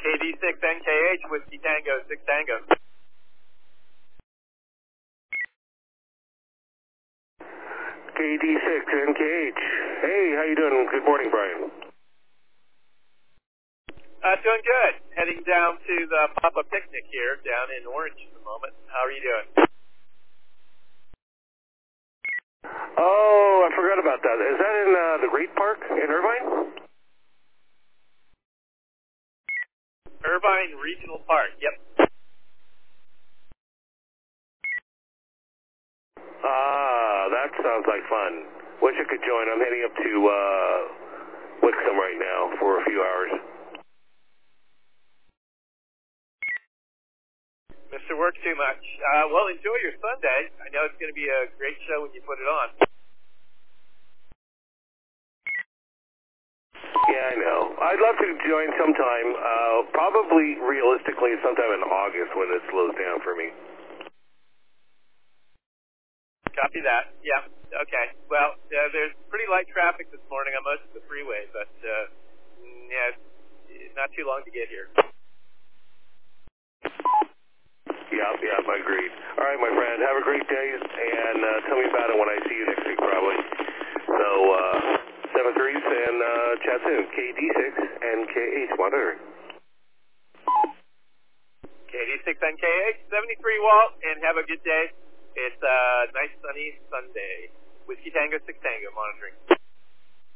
KD6NKH, Whiskey Tango 6 Tango. KD6NKH. Hey, how you doing? Good morning, Brian. Doing good. Heading down to the pop-up picnic here down in Orange at the moment. How are you doing? Oh, I forgot about that. Is that in the Great Park in Irvine? Irvine Regional Park, yep. That sounds like fun. Wish I could join. I'm heading up to Wixom right now for a few hours. Mr. Work too much. Well, enjoy your Sunday. I know it's going to be a great show when you put it on. Yeah, I know. I'd love to join sometime, probably realistically sometime in August when it slows down for me. Copy that. Yeah. Okay. Well, there's pretty light traffic this morning on most of the freeway, but yeah, it's not too long to get here. Yeah, I agreed. All right, my friend, have a great day, and tell me about it when I see you next week, probably. So, 7-3, and chat soon. KD6 and KH, monitoring. KD6NKH, 73 Walt, and have a good day. It's a nice sunny Sunday. Whiskey Tango 6 Tango monitoring.